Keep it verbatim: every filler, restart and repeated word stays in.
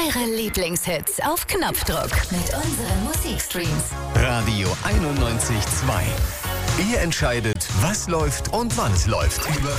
Eure Lieblingshits auf Knopfdruck mit unseren Musikstreams. Radio einundneunzig Komma zwei. Ihr entscheidet, was läuft und wann es läuft.